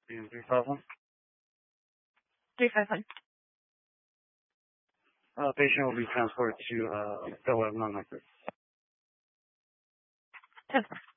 And 351? 351. Patient will be transported to Bellwether non-micro. 10-4.